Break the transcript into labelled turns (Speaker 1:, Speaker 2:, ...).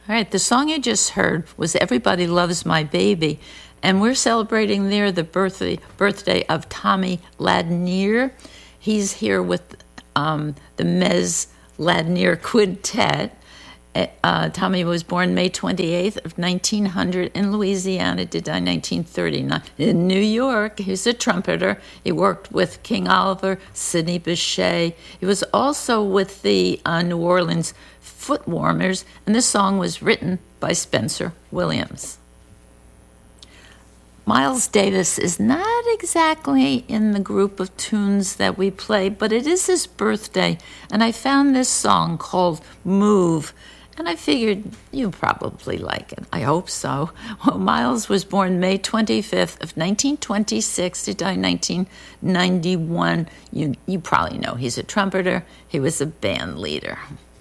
Speaker 1: All right, the song you just heard was Everybody Loves My Baby, and we're celebrating there the birthday of Tommy Ladnier. He's here with the Mez Ladnier Quintet. Tommy was born May 28th of 1900 in Louisiana, did die 1939. In New York, he's a trumpeter. He worked with King Oliver, Sidney Bechet. He was also with the New Orleans Footwarmers, and this song was written by Spencer Williams. Miles Davis is not exactly in the group of tunes that we play, but it is his birthday, and I found this song called Move, and I figured you probably like it. I hope so. Well, Miles was born May 25th of 1926. He died 1991. You probably know he's a trumpeter. He was a band leader.